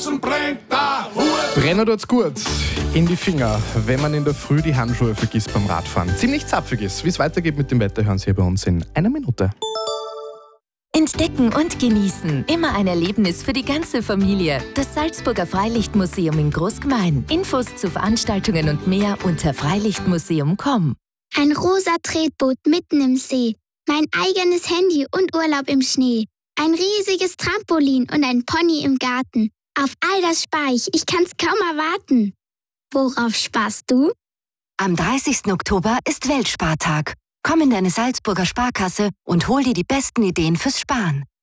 draußen bringt der Hut. Brenner tut's gut in die Finger, wenn man in der Früh die Handschuhe vergisst beim Radfahren. Ziemlich zapfig ist. Wie es weitergeht mit dem Wetter, hören Sie hier bei uns in einer Minute. Entdecken und genießen. Immer ein Erlebnis für die ganze Familie. Das Salzburger Freilichtmuseum in Großgmain. Infos zu Veranstaltungen und mehr unter freilichtmuseum.com. Ein rosa Tretboot mitten im See. Mein eigenes Handy und Urlaub im Schnee. Ein riesiges Trampolin und ein Pony im Garten. Auf all das spar ich kann's kaum erwarten. Worauf sparst du? Am 30. Oktober ist Weltspartag. Komm in deine Salzburger Sparkasse und hol dir die besten Ideen fürs Sparen.